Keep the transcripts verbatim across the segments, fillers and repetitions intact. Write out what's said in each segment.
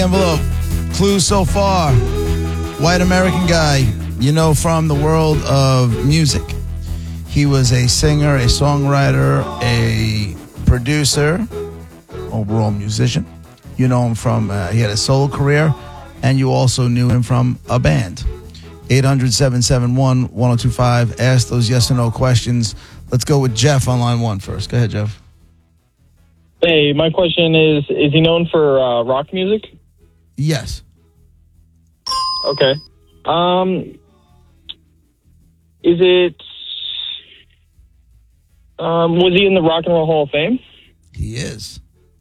envelope. Clues so far. White American guy, you know, from the world of music. He was a singer, a songwriter, a producer, overall musician. You know him from, uh, he had a solo career, and you also knew him from a band. eight hundred, seven seven one, one oh two five. Ask those yes or no questions. Let's go with Jeff on line one first. Go ahead, Jeff. Hey, my question is, is he known for uh, rock music? Yes. Okay. Um, is it, um, was he in the Rock and Roll Hall of Fame? He is.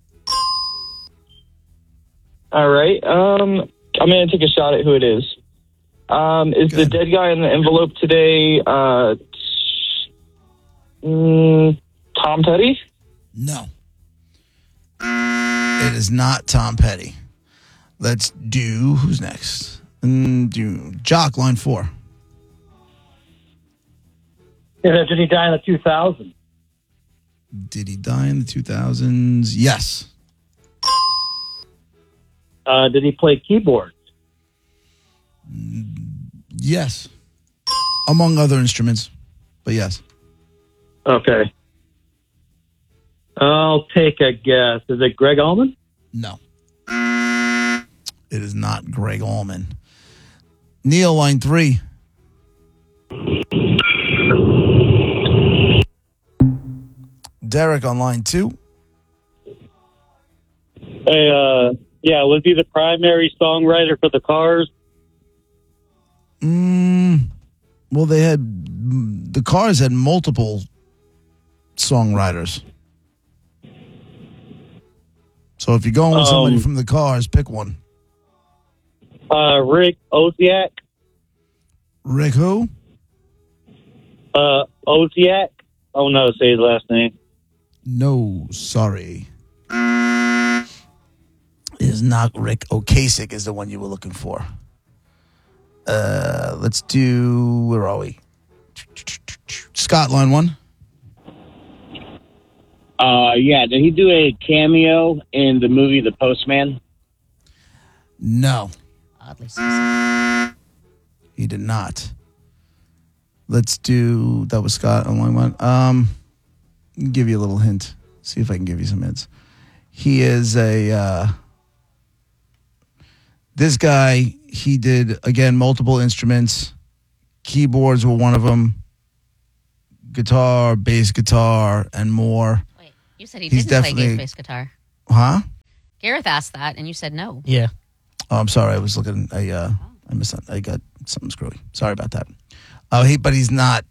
All right. Um, I'm going to take a shot at who it is. Um, is Good. the dead guy in the envelope today uh, mm, Tom Petty? No. It is not Tom Petty. Let's do, who's next? Mm, do Jock, line four. Yeah, did he die in the two thousands? Did he die in the two thousands? Yes. Uh, did he play keyboards? Yes. Among other instruments, but yes. Okay. I'll take a guess. Is it Greg Allman? No. It is not Greg Allman. Neil, line three. Derek on line two. Hey, uh, yeah, was he the primary songwriter for the Cars? Mm, well, they had, the Cars had multiple songwriters. So if you're going with somebody Um, from the Cars, pick one. Uh, Rick Osiak? Rick who? Uh, Osiak? Oh, no, say his last name. No, sorry. It is not Rick Ocasek is the one you were looking for. Uh, let's do, where are we? Scott, line one. Uh, yeah, did he do a cameo in the movie The Postman? No, Oddly specific. he did not. Let's do, that was Scott on line one. Um, give you a little hint. See if I can give you some hints. He is a, uh, this guy, he did, again, multiple instruments. Keyboards were one of them. Guitar, bass guitar, and more. Wait, you said he He's didn't play definitely- bass guitar. Huh? Gareth asked that, and you said no. Yeah. Oh, I'm sorry. I was looking. I uh, I missed. I got something screwy. Sorry about that. Oh, he. But he's not.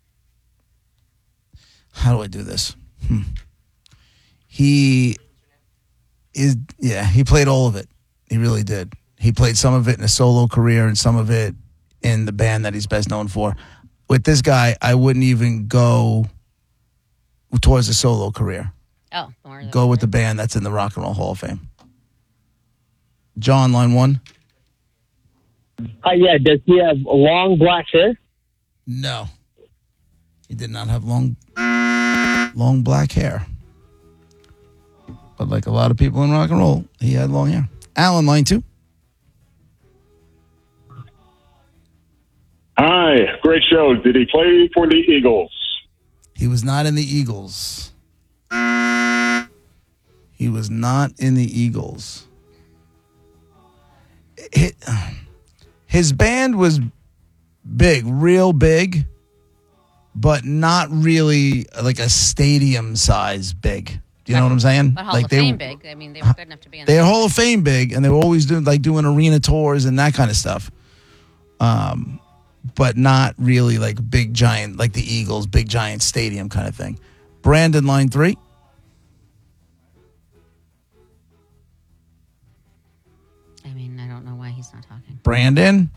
How do I do this? Hmm. He is. Yeah, he played all of it. He really did. He played some of it in a solo career and some of it in the band that he's best known for. With this guy, I wouldn't even go towards a solo career. Oh, more than Go with the band that's in the Rock and Roll Hall of Fame. John, line one. Uh, yeah, does he have long black hair? No. He did not have long, long black hair. But like a lot of people in rock and roll, he had long hair. Alan, line two. Hi, great show. Did he play for the Eagles? He was not in the Eagles. He was not in the Eagles. It- His band was big, real big, but not really like a stadium size big. Do you know what I'm saying? But Hall like of they, Fame big. I mean, they were good enough to be in They're the Hall of Fame big, and they were always doing like doing arena tours and that kind of stuff. Um, but not really like big giant like the Eagles, big giant stadium kind of thing. Brandon, line three. I mean, I don't know why he's not talking. Brandon.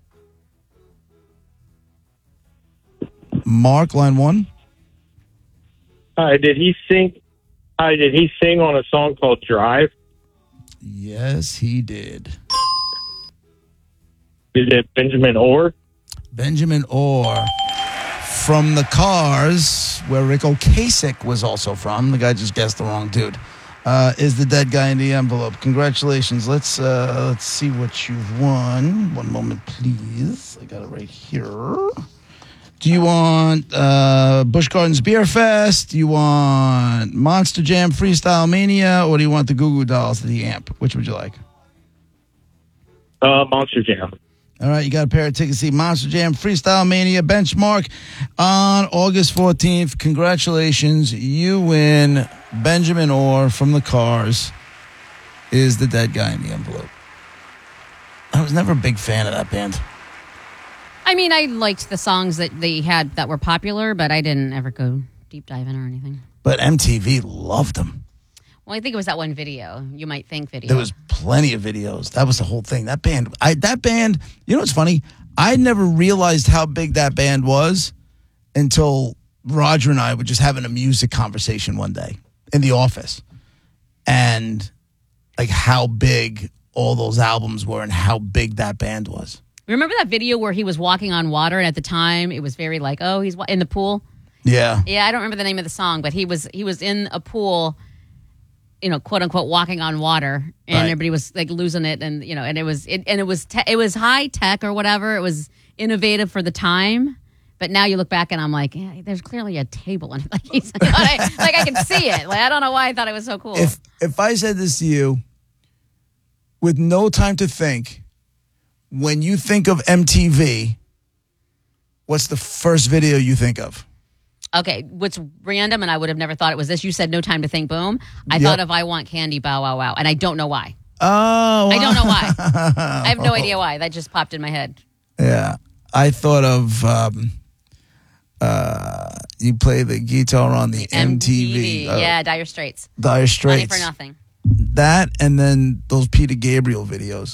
Mark, line one. Hi, did he sing? Hi, did he sing on a song called Drive? Yes, he did. Is it Benjamin Orr? Benjamin Orr from the Cars, where Rick Ocasek was also from. The guy just guessed the wrong dude. uh, is the dead guy in the envelope. Congratulations. Let's uh, let's see what you've won. One moment, please. I got it right here. Do you want uh, Busch Gardens Beer Fest? Do you want Monster Jam Freestyle Mania? Or do you want the Goo Goo Dolls, the amp? Which would you like? Uh, Monster Jam. All right, you got a pair of tickets to see Monster Jam Freestyle Mania Benchmark on August fourteenth. Congratulations. You win. Benjamin Orr from the Cars is the dead guy in the envelope. I was never a big fan of that band. I mean, I liked the songs that they had that were popular, but I didn't ever go deep diving or anything. But M T V loved them. Well, I think it was that one video. You might think video. There was plenty of videos. That was the whole thing. That band, I that band, you know what's funny? I never realized how big that band was until Roger and I were just having a music conversation one day in the office. And like how big all those albums were and how big that band was. Remember that video where he was walking on water, and at the time it was very like, oh, he's wa- in the pool? Yeah. Yeah, I don't remember the name of the song, but he was he was in a pool, you know, quote unquote, walking on water, and Right. everybody was like losing it, and you know, and it was it, and it was te- it was high tech or whatever. It was innovative for the time, but now you look back and I'm like, yeah, there's clearly a table in it. Like, he's, like, I, like I can see it. Like I don't know why I thought it was so cool. If if I said this to you with no time to think, when you think of M T V, what's the first video you think of? Okay, what's random, and I would have never thought it was this. You said no time to think, boom. I Yep. thought of I Want Candy, Bow Wow Wow, and I don't know why. Oh, I don't know why. I have no idea why. That just popped in my head. Yeah, I thought of um, uh, you play the guitar on the M T V. uh, Yeah, Dire Straits. Dire Money Straits. for nothing. That and then those Peter Gabriel videos.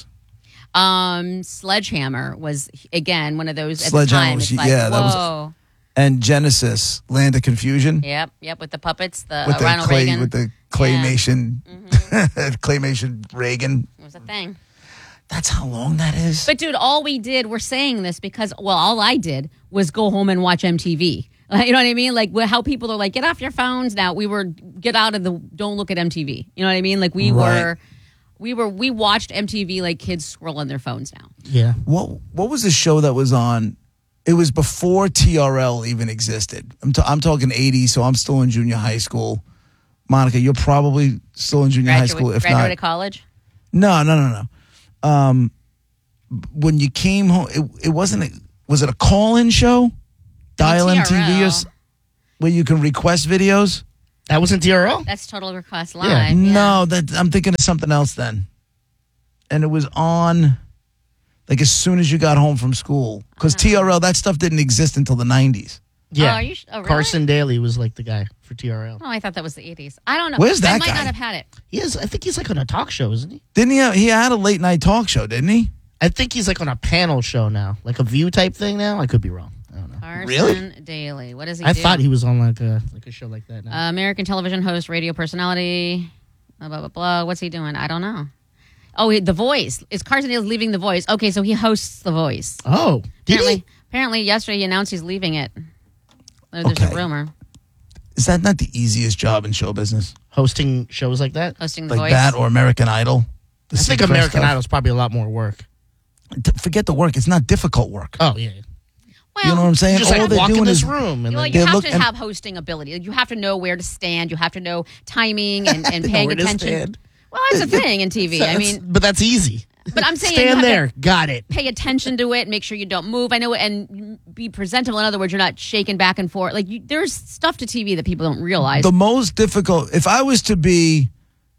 Um, Sledgehammer was again one of those. At Sledgehammer the time, was- it's like, yeah, that was- whoa. And Genesis, Land of Confusion. Yep, yep, with the puppets, the With uh, the Ronald clay, Reagan. with the claymation, claymation Reagan. It was a thing. That's how long that is. But dude, all we did, we're saying this because, well, all I did was go home and watch M T V. You know what I mean? Like wh- how people are like, get off your phones now. We were get out of the don't look at M T V. You know what I mean? Like we Right. were, we were we watched M T V like kids scroll on their phones now. Yeah. What What was the show that was on? It was before T R L even existed. I'm, t- I'm talking eighties, so I'm still in junior high school. Monica, you're probably still in junior high Graduate, school, if graduated not. college. No, no, no, no. Um, when you came home, it, it wasn't. A, was it a call-in show? Dial M T V or T R L. s- where you can request videos? That wasn't T R L? That's Total Request Live. Yeah. No, that I'm thinking of something else then. And it was on, like as soon as you got home from school, because Uh-huh. T R L, that stuff didn't exist until the nineties. Yeah. Oh, are you sh- oh, really? Carson Daly was like the guy for T R L. Oh, I thought that was the eighties. I don't know. Where's I that might guy? not have had it. He is, I think he's like on a talk show, isn't he? Didn't he? Have, he had a late night talk show, didn't he? I think he's like on a panel show now, like a View type thing now. I could be wrong. I don't know. Carson Really? Daly. What does he I do? thought he was on like a like a show like that now. Uh, American television host, radio personality, blah, blah, blah, blah. What's he doing? I don't know. Oh, he, The Voice. Is Carson Daly leaving The Voice? Okay, so he hosts The Voice. oh, did Apparently, he? apparently yesterday he announced he's leaving it. Oh, there's Okay. a rumor. Is that not the easiest job in show business? Hosting shows like that? Hosting The Like Voice. that or American Idol? The I think secret American stuff. Idol's probably a lot more work. D- Forget the work. It's not difficult work. Oh, yeah. well, You know what I'm saying? Just All like they're walk in doing this is room and Well, then you They have look to and- have hosting ability. Like, you have to know where to stand. You have to know timing and, and Know paying where to attention. stand. Well, that's a thing in T V. I mean, but that's easy. but I'm saying you Stand have to there. Got it. pay attention to it, make sure you don't move. I know, and be presentable. In other words, you're not shaking back and forth. Like you, there's stuff to T V that people don't realize. The most difficult, if I was to be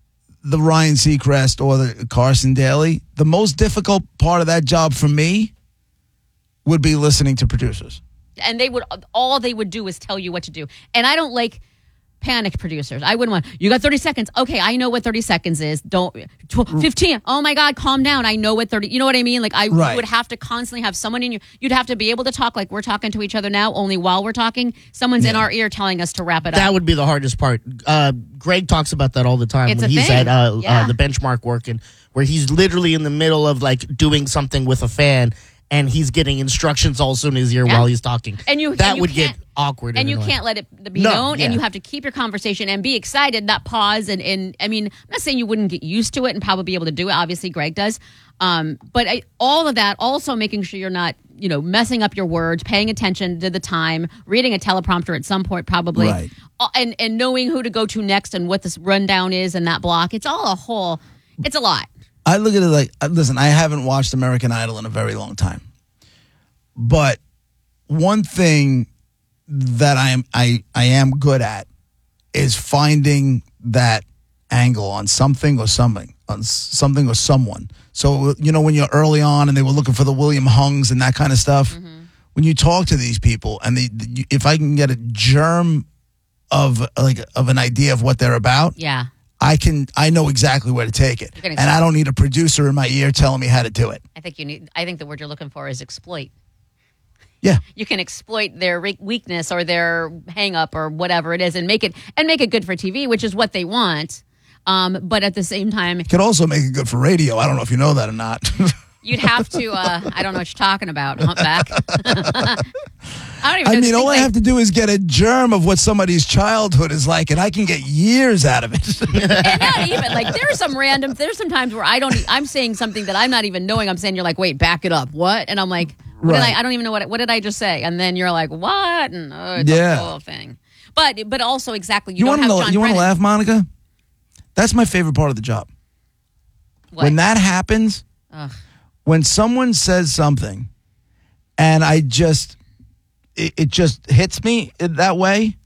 the Ryan Seacrest or the Carson Daly, the most difficult part of that job for me would be listening to producers. and they would all they would do is tell you what to do. And I don't like panicked producers. I wouldn't want, you got thirty seconds. Okay, I know what thirty seconds is. Don't, tw- fifteen. Oh my God, calm down. I know what thirty, you know what I mean? Like I Right. would have to constantly have someone in you. You'd have to be able to talk like we're talking to each other now, only while we're talking, someone's in our ear telling us to wrap it That up. would be the hardest part. Uh, Greg talks about that all the time It's when a he's thing. at uh, Yeah. uh, the benchmark working, where he's literally in the middle of like doing something with a fan, and he's getting instructions also in his ear Yeah. while he's talking. And you- that and you would get can't- awkward. and in you a way. can't let it be No, known, yeah. and you have to keep your conversation and be excited, not pause. And, and I mean, I'm not saying you wouldn't get used to it and probably be able to do it. Obviously, Greg does. Um, but I, all of that, also making sure you're not, you know, messing up your words, paying attention to the time, reading a teleprompter at some point, probably, Right. Uh, and and knowing who to go to next and what this rundown is in that block. It's all a whole. It's a lot. I look at it like, uh, listen, I haven't watched American Idol in a very long time. But one thing that I am I, I am good at is finding that angle on something or something, on s- something or someone. So, you know, when you're early on and they were looking for the William Hungs and that kind of stuff, Mm-hmm. when you talk to these people and they, you- if I can get a germ of like of an idea of what they're about, Yeah. I can I know exactly where to take it. You're gonna And I don't need a producer in my ear telling me how to do it. I think you need. I think the word you're looking for is exploit. Yeah. You can exploit their re- weakness or their hang up or whatever it is and make it and make it good for T V, which is what they want. Um, but at the same time, Could also make it good for radio. I don't know if you know that or not. you'd have to. Uh, I don't know what you're talking about, humpback. I don't even. I know mean, all I think have to do is get a germ of what somebody's childhood is like, and I can get years out of it. and not even like there's some random. There's some times where I don't. e- I'm saying something that I'm not even knowing. I'm saying you're like, wait, back it up. What? And I'm like, what did Right. I? I don't even know what. What did I just say? And then you're like, what? And uh, it's Yeah. a whole thing. But but also exactly. You, You don't want to have know? John You want to Brennan. laugh, Monica? That's my favorite part of the job. What? When that happens, Ugh. when someone says something, and I just, it, it just hits me that way.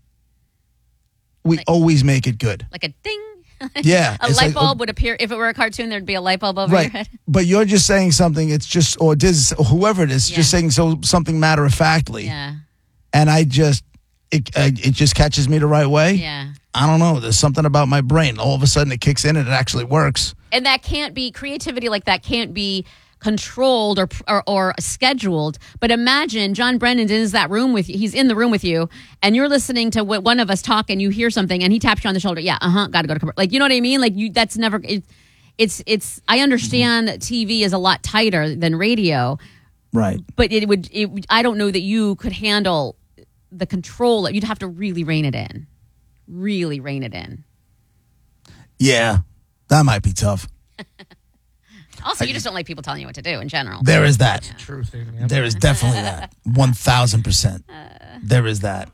We Like- always make it good. like a ding. Yeah, a it's light like- bulb would appear if it were a cartoon. There'd be a light bulb over your Right, head. but you're just saying something. It's just, or this, or whoever it is, Yeah. just saying so something matter of factly, Yeah, and I just, it, uh, it just catches me the right way. yeah. I don't know. There's something about my brain. All of a sudden, it kicks in and it actually works. And that can't be creativity like that can't be controlled or, or or scheduled. But imagine John Brennan is that room with you. He's in the room with you, and you're listening to what one of us talk, and you hear something, and he taps you on the shoulder. Yeah, uh huh. Got to go to commercial. Like you know what I mean? Like you. That's never. It, it's it's. I understand that T V is a lot tighter than radio, Right. but it would. It, would- I don't know that you could handle the control. You'd have to really rein it in. Really rein it in. Yeah, that might be tough. Also, you just don't like people telling you what to do in general. There is that. True thing. Yeah. There is definitely that. One thousand percent. There is that.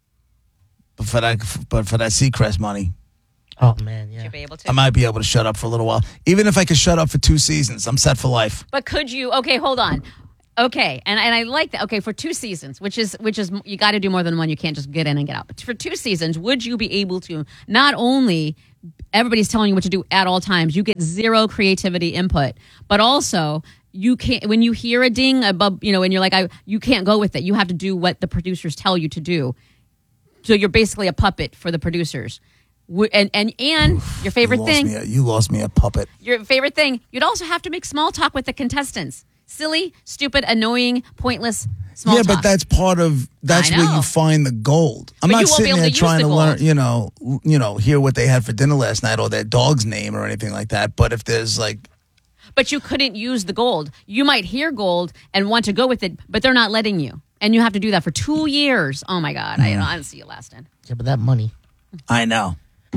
But for that, but for that Seacrest money, Oh man, yeah. Should be able to. I might be able to shut up for a little while. Even if I could shut up for two seasons, I'm set for life. But could you? Okay, hold on. Okay, and and I like that. Okay, for two seasons, which is which is you got to do more than one. You can't just get in and get out. But for two seasons, would you be able to not only everybody's telling you what to do at all times, you get zero creativity input, but also you can't when you hear a ding above, you know, and you're like, I you can't go with it. You have to do what the producers tell you to do. So you're basically a puppet for the producers. Would- And and and your favorite you lost thing. Me a, you lost me a puppet. Your favorite thing, you'd also have to make small talk with the contestants. Silly, stupid, annoying, pointless small yeah, talk. but that's part of that's I where know. you find the gold. I'm But not you won't be sitting able there to use trying the to learn, gold. you know, you know, hear what they had for dinner last night or their dog's name or anything like that. But if there's like, But you couldn't use the gold. You might hear gold and want to go with it, but they're not letting you. And you have to do that for two years. Oh my God. I, don't, I don't see you lasting. Yeah, but that money. I know,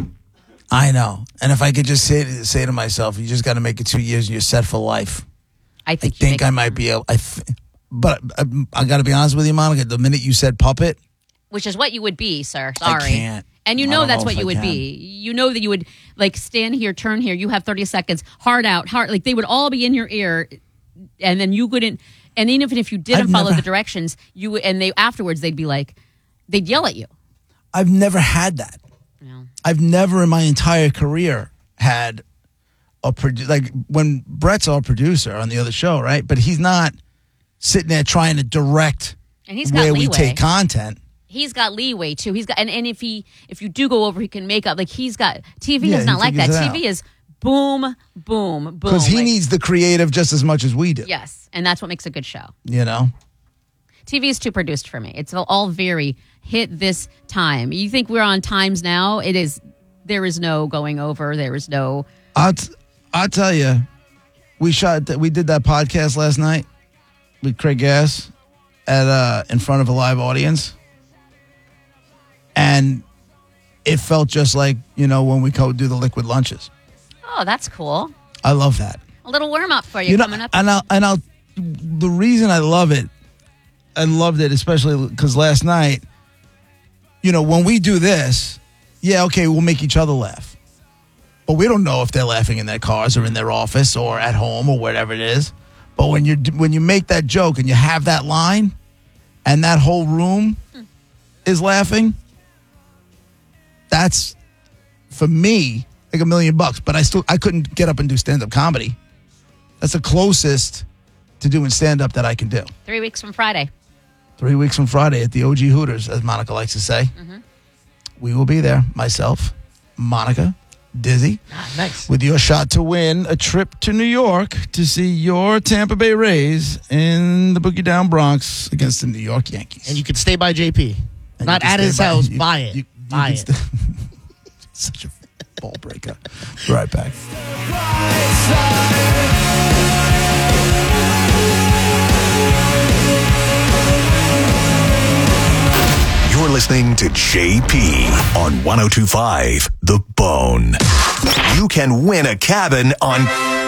I know, and if I could just say say to myself, you just got to make it two years and you're set for life. I I think, you think make- I might be able. I, th- but I, I got to be honest with you, Monica. The minute you said puppet, Which is what you would be, sir. I Sorry. can't. And you I know don't that's know what if you I would can. be. You know that you would like stand here, turn here. You have thirty seconds, hard out, hard. Like they would all be in your ear, and then you couldn't. And even if you didn't I've follow never- the directions, you would, and they afterwards they'd be like, they'd yell at you. I've never had that. Yeah. I've never in my entire career had a produ- like when Brett's our producer on the other show, right? But he's not sitting there trying to direct And he's got where we leeway. take content. He's got leeway too. He's got and, and if he if you do go over, he can make up. Like he's got T V Yeah, is he not like that. figures it T V is boom, boom, boom. Because he Like, needs the creative just as much as we do. yes, and that's what makes a good show. You know? T V is too produced for me. It's all very hit this time. You think we're on times now? It is. There is no going over. There is no. I'll, t- I'll tell you, we shot, th- we did that podcast last night with Craig Gass at uh, in front of a live audience, and it felt just like, you know, when we go do the liquid lunches. Oh, that's cool. I love that. A little warm up for you, You know, coming up. and I'll, and I'll. The reason I love it, I loved it especially because last night, you know, when we do this, yeah, okay, we'll make each other laugh, but we don't know if they're laughing in their cars or in their office or at home or wherever it is. But when you when you make that joke and you have that line, and that whole room hmm. is laughing, that's for me like a million bucks. But I still I couldn't get up and do stand up comedy. That's the closest to doing stand up that I can do. Three weeks from Friday. Three weeks from Friday at the O G Hooters, as Monica likes to say. Mm-hmm. We will be there. Myself, Monica, Dizzy. Ah, nice. With your shot to win a trip to New York to see your Tampa Bay Rays in the Boogie Down Bronx against the New York Yankees. And you could stay by J P. And Not at his by, house. You, buy it. You, you buy it. St- Such a ball breaker. Be right back. You're listening to J P on one oh two point five The Bone. You can win a cabin on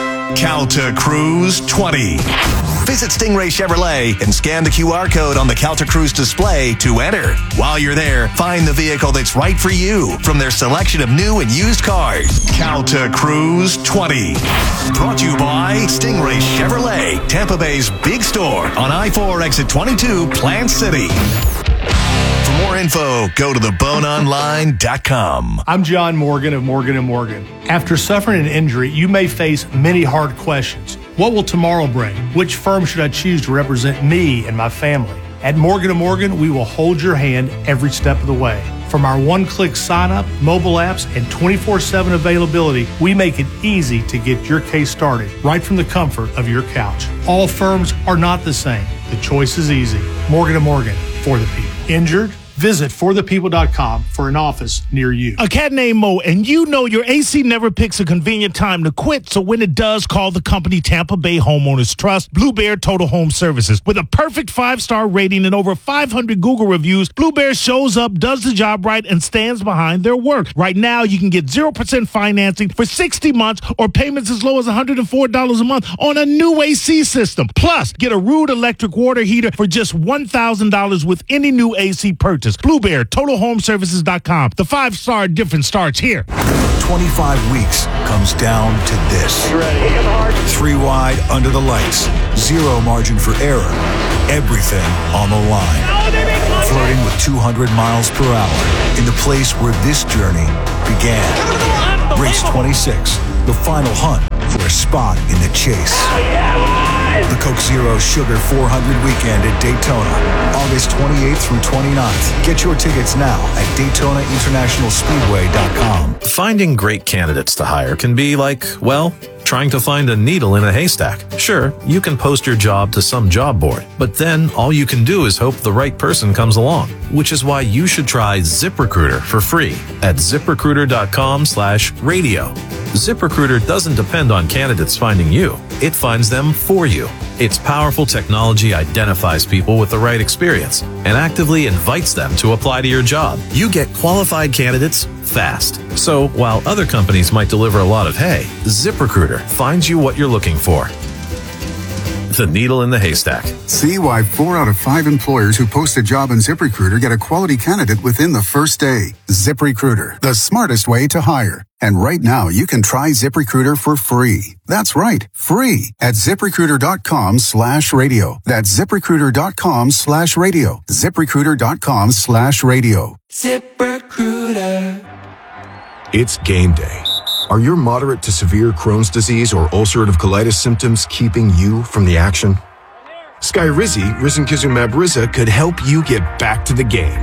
Calta Cruise twenty. Visit Stingray Chevrolet and scan the Q R code on the Calta Cruise display to enter. While you're there, find the vehicle that's right for you from their selection of new and used cars. Calta Cruise twenty. Brought to you by Stingray Chevrolet, Tampa Bay's big store on I four exit twenty-two, Plant City. For more info, go to the bone online dot com. I'm John Morgan of Morgan and Morgan. After suffering an injury, you may face many hard questions. What will tomorrow bring? Which firm should I choose to represent me and my family? At Morgan and Morgan, we will hold your hand every step of the way. From our one-click sign-up, mobile apps, and twenty-four seven availability, we make it easy to get your case started right from the comfort of your couch. All firms are not the same. The choice is easy. Morgan and Morgan, for the people. Injured? Visit for the people dot com for an office near you. A cat named Mo, and you know your A C never picks a convenient time to quit, so when it does, call the company Tampa Bay Homeowners Trust, Blue Bear Total Home Services. With a perfect five-star rating and over five hundred Google reviews, Blue Bear shows up, does the job right, and stands behind their work. Right now, you can get zero percent financing for sixty months or payments as low as one hundred four dollars a month on a new A C system. Plus, get a Rude electric water heater for just one thousand dollars with any new A C purchase. Blue Bear, Total Home Services dot com. The five-star difference starts here. twenty-five weeks comes down to this. Three wide under the lights. Zero margin for error. Everything on the line. Flirting with two hundred miles per hour in the place where this journey began. Race twenty-six, the final hunt for a spot in the chase. The Coke Zero Sugar four hundred weekend at Daytona, August twenty-eighth through twenty-ninth. Get your tickets now at Daytona International Speedway dot com. Finding great candidates to hire can be like, well, trying to find a needle in a haystack. Sure, you can post your job to some job board, but then all you can do is hope the right person comes along, which is why you should try ZipRecruiter for free at ZipRecruiter.com slash radio. ZipRecruiter doesn't depend on candidates finding you. It finds them for you. Its powerful technology identifies people with the right experience and actively invites them to apply to your job. You get qualified candidates fast. So while other companies might deliver a lot of hay, ZipRecruiter finds you what you're looking for. The needle in the haystack. See why four out of five employers who post a job on ZipRecruiter get a quality candidate within the first day. ZipRecruiter, the smartest way to hire. And right now, you can try ZipRecruiter for free. That's right, free at ZipRecruiter.com slash radio. That's ZipRecruiter.com slash radio. ZipRecruiter.com slash radio. ZipRecruiter. It's game day. Are your moderate to severe Crohn's disease or ulcerative colitis symptoms keeping you from the action? Skyrizi, risankizumab Riza, could help you get back to the game.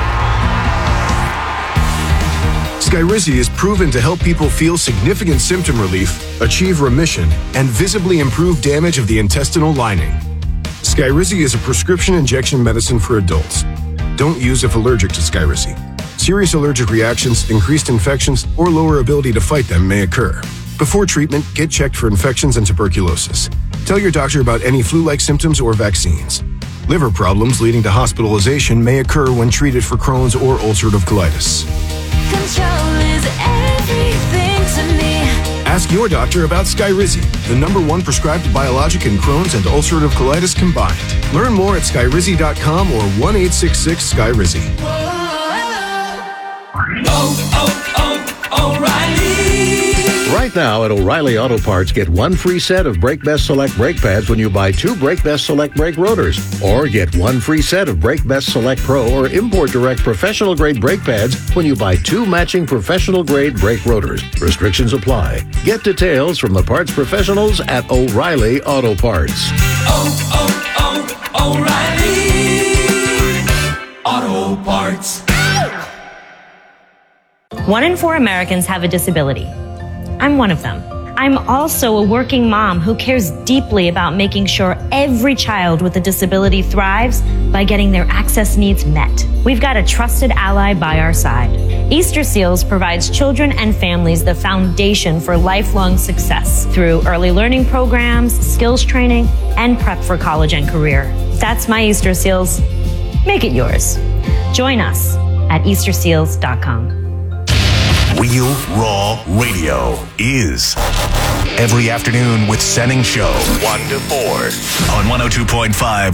Skyrizi is proven to help people feel significant symptom relief, achieve remission, and visibly improve damage of the intestinal lining. Skyrizi is a prescription injection medicine for adults. Don't use if allergic to Skyrizi. Serious allergic reactions, increased infections, or lower ability to fight them may occur. Before treatment, get checked for infections and tuberculosis. Tell your doctor about any flu-like symptoms or vaccines. Liver problems leading to hospitalization may occur when treated for Crohn's or ulcerative colitis. Control is everything to me. Ask your doctor about Skyrizi, the number one prescribed biologic in Crohn's and ulcerative colitis combined. Learn more at skyrizi dot com or one eight six six Sky Rizzi. Oh, oh, oh, O'Reilly. Right now at O'Reilly Auto Parts, get one free set of Brake Best Select brake pads when you buy two Brake Best Select brake rotors. Or get one free set of Brake Best Select Pro or Import Direct professional grade brake pads when you buy two matching professional grade brake rotors. Restrictions apply. Get details from the parts professionals at O'Reilly Auto Parts. Oh, oh, oh, O'Reilly. Auto Parts. One in four Americans have a disability. I'm one of them. I'm also a working mom who cares deeply about making sure every child with a disability thrives by getting their access needs met. We've got a trusted ally by our side. Easter Seals provides children and families the foundation for lifelong success through early learning programs, skills training, and prep for college and career. That's my Easter Seals. Make it yours. Join us at easter seals dot com. Real Raw Radio is every afternoon with Senning Show, one to four on one oh two point five